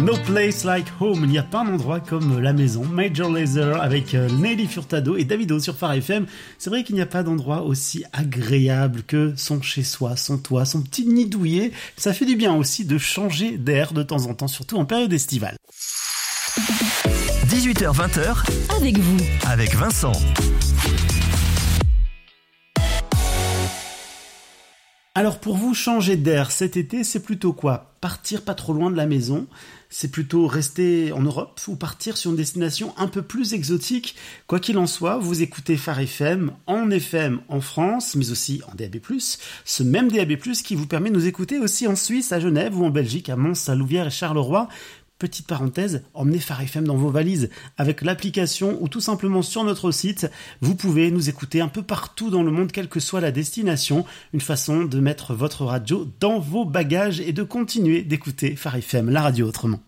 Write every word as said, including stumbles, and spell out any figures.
No Place Like Home, il n'y a pas un endroit comme la maison. Major Lazer avec Nelly Furtado et Davido sur Phare F M. C'est vrai qu'il n'y a pas d'endroit aussi agréable que son chez-soi, son toit, son petit nid douillet. Ça fait du bien aussi de changer d'air de temps en temps, surtout en période estivale. dix-huit heures vingt avec vous, avec Vincent. Alors pour vous, changer d'air cet été, c'est plutôt quoi ? Partir pas trop loin de la maison ? C'est plutôt rester en Europe ou partir sur une destination un peu plus exotique ? Quoi qu'il en soit, vous écoutez Phare F M, en F M en France, mais aussi en D A B plus. Ce même D A B plus qui vous permet de nous écouter aussi en Suisse, à Genève ou en Belgique, à Mons, à Louvière et Charleroi. Petite parenthèse, emmenez Phare F M dans vos valises avec l'application ou tout simplement sur notre site. Vous pouvez nous écouter un peu partout dans le monde, quelle que soit la destination. Une façon de mettre votre radio dans vos bagages et de continuer d'écouter Phare F M, la radio autrement.